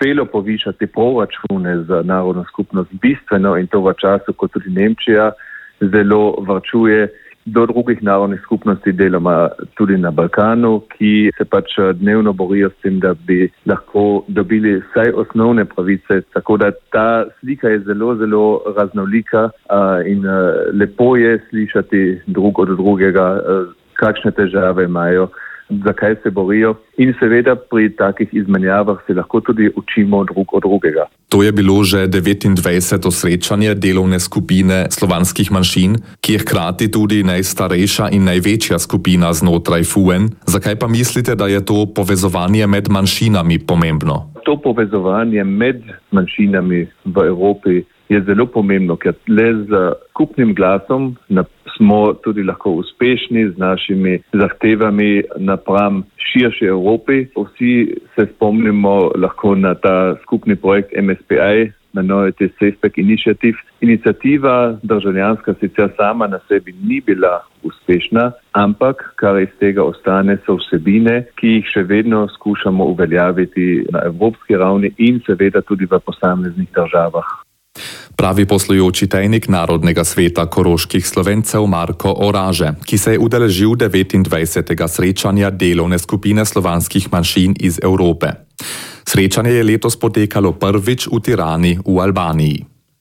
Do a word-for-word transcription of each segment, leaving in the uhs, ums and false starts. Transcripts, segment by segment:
uspelo povišati proračune za narodno skupnost bistveno in to v času, ko tudi Nemčija zelo varčuje do drugih narodnih skupnosti, deloma tudi na Balkanu, ki se pač dnevno borijo s tem, da bi lahko dobili vsaj osnovne pravice. Tako da ta slika je zelo, zelo raznolika uh, in uh, lepo je slišati drug od drugega, uh, kakšne težave imajo, zakaj se borijo in seveda pri takih izmenjavah se lahko tudi učimo drug od drugega. To je bilo že devetindvajseto srečanje delovne skupine slovanskih manjšin, ki je hkrati tudi najstarejša in največja skupina znotraj F U N. Zakaj pa mislite, da je to povezovanje med manjšinami pomembno? To povezovanje med manjšinami v Evropi je zelo pomembno, ker le z skupnim glasom smo tudi lahko uspešni z našimi zahtevami napram širši Evropi. Vsi se spomnimo lahko na ta skupni projekt M S P I, Minority Safepack Initiative. Iniciativa državljanska sicer sama na sebi ni bila uspešna, ampak kar iz tega ostane so vsebine, ki jih še vedno skušamo uveljaviti na evropski ravni in seveda tudi v posameznih državah. Pravi poslujoči tajnik Narodnega sveta koroških Slovencev Marko Oraže, ki se je udeležil devetindvajsetega srečanja delovne skupine slovanskih manjšin iz Evrope. Srečanje je letos potekalo prvič v Tirani v Albaniji.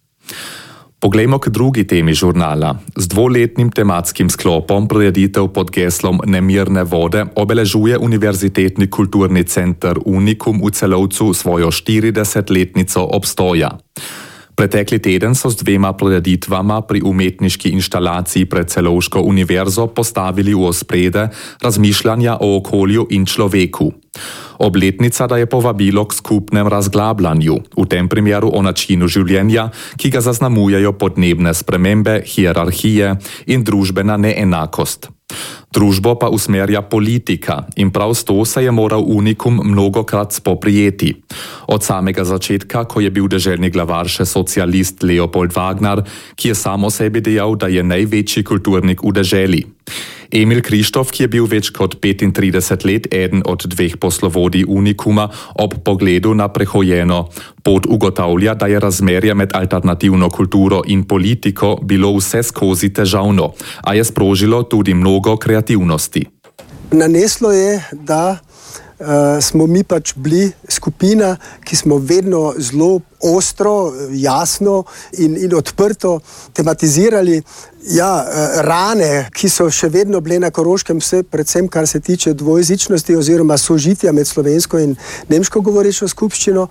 Poglejmo k drugi temi žurnala. Z dvoletnim tematskim sklopom prireditev pod geslom Nemirne vode obeležuje Univerzitetni kulturni center Unikum v Celovcu svojo štiridesetletnico obstoja. Pretekli teden so z dvema prireditvama pri umetniški inštalaciji pred Celovško univerzo postavili v ospredje razmišljanja o okolju in človeku. Obletnica daje povabilo k skupnem razglabljanju, v tem primeru o načinu življenja, ki ga zaznamujejo podnebne spremembe, hierarhije in družbena neenakost. Družbo pa usmerja politika in prav s to se je moral Unikum mnogokrat spoprijeti. Od samega začetka, ko je bil deželni glavar še socialist Leopold Wagner, ki je sam o sebi dejal, da je največji kulturnik v deželi. Emil Krištof, ki je bil več kot petintrideset let eden od dveh poslovodij Unikuma, ob pogledu na prehojeno pot ugotavlja, da je razmerje med alternativno kulturo in politiko bilo vse skozi težavno, a je sprožilo tudi mnogo kreativnosti. Naneslo je, da uh, smo mi pač bili skupina, ki smo vedno zelo ostro, jasno in, in odprto tematizirali ja, rane, ki so še vedno bile na Koroškem, vse, predvsem kar se tiče dvojezičnosti oziroma sožitja med slovensko in nemško govorečo skupščino.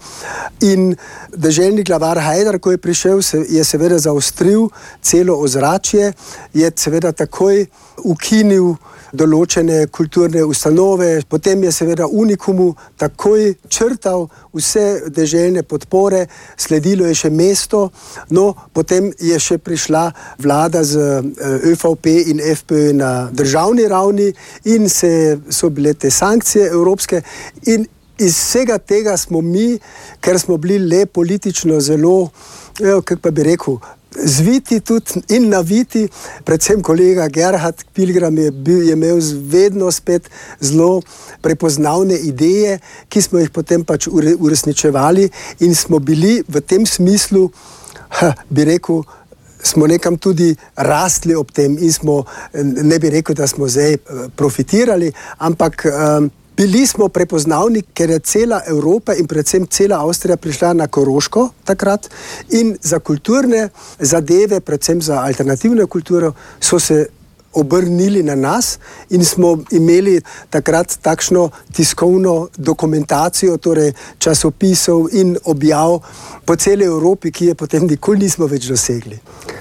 In deželni glavar Hajdar, ko je prišel, se, je seveda zaostril celo ozračje, je seveda takoj ukinil določene kulturne ustanove, potem je seveda Unikumu takoj črtal vse deželne podpore, sledilo je še mesto, no potem je še prišla vlada z Ö V P in F P Ö na državni ravni in se, so bile te sankcije evropske in iz vsega tega smo mi, ker smo bili le politično zelo, kako pa bi rekel, zviti tudi in naviti, predvsem kolega Gerhard Pilgram je, bil, je imel vedno spet zelo prepoznavne ideje, ki smo jih potem pač uresničevali in smo bili v tem smislu, ha, bi rekel, smo nekam tudi rastli ob tem in smo, ne bi rekel, da smo zdaj profitirali, ampak um, bili smo prepoznavni, ker je cela Evropa in predvsem cela Avstrija prišla na Koroško takrat in za kulturne zadeve, predvsem za alternativno kulturo, so se obrnili na nas in smo imeli takrat takšno tiskovno dokumentacijo, torej časopisov in objav po celi Evropi, ki je potem nikoli nismo več dosegli.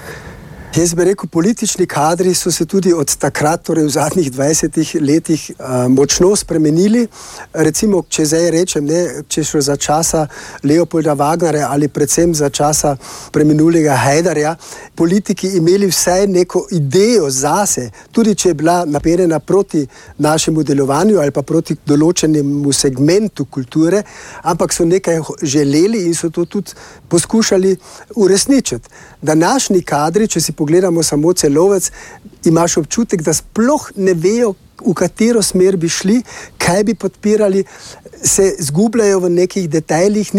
Jaz bi rekel, politični kadri so se tudi od takrat, torej v zadnjih dvajsetih letih, uh, močno spremenili. Recimo, če zdaj rečem, ne, če šlo za časa Leopolda Wagnerja ali predvsem za časa preminulega Hajdarja, politiki imeli vsaj neko idejo zase, tudi če je bila naperjena proti našemu delovanju ali pa proti določenemu segmentu kulture, ampak so nekaj želeli in so to tudi poskušali uresničiti. Današnji kadri, če si pogledamo samo Celovec, imaš občutek, da sploh ne vejo, v katero smer bi šli, kaj bi podpirali, se zgubljajo v nekih detajlih,